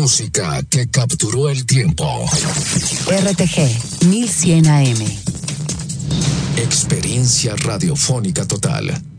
música que capturó el tiempo. RTG 1100 AM. Experiencia radiofónica total.